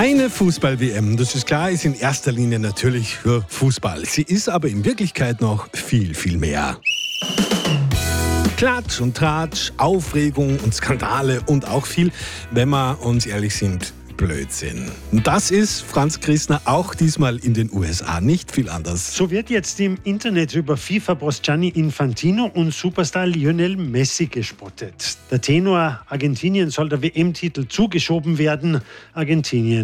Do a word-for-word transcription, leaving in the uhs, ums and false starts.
Eine Fußball-W M, das ist klar, ist in erster Linie natürlich für Fußball. Sie ist aber in Wirklichkeit noch viel, viel mehr. Klatsch und Tratsch, Aufregung und Skandale und auch viel, wenn wir uns ehrlich sind, Blödsinn. Und das ist, Franz Christner, auch diesmal in den U S A nicht viel anders. So wird jetzt im Internet über FIFA-Boss Gianni Infantino und Superstar Lionel Messi gespottet. Der Tenor, Argentinien soll der W M-Titel zugeschoben werden. Argentinien